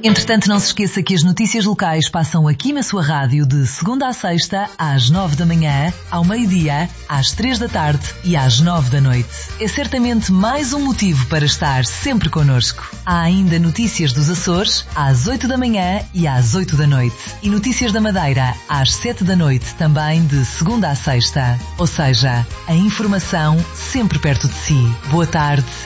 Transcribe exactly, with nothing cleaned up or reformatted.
Entretanto, não se esqueça que as notícias locais passam aqui na sua rádio de segunda a sexta, às nove da manhã, ao meio-dia, às três da tarde e às nove da noite. É certamente mais um motivo para estar sempre connosco. Há ainda notícias dos Açores, às oito da manhã e às oito da noite. E notícias da Madeira, às sete da noite, também de segunda a sexta. Ou seja, a informação sempre perto de si. Boa tarde